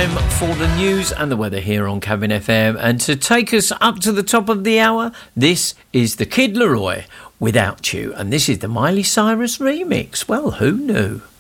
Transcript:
time for the news and the weather here on Cabin FM. And to take us up to the top of the hour, this is the Kid Laroi, Without You. And this is the Miley Cyrus remix. Well, who knew?